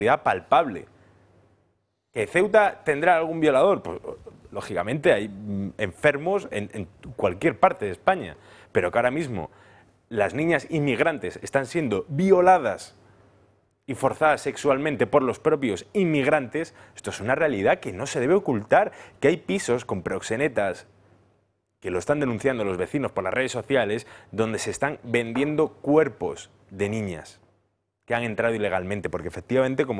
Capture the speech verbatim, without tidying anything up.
realidad palpable. ¿Que Ceuta tendrá algún violador? Pues lógicamente hay enfermos en, en cualquier parte de España, pero que ahora mismo las niñas inmigrantes están siendo violadas y forzadas sexualmente por los propios inmigrantes, esto es una realidad que no se debe ocultar, que hay pisos con proxenetas que lo están denunciando los vecinos por las redes sociales, donde se están vendiendo cuerpos de niñas que han entrado ilegalmente, porque efectivamente, como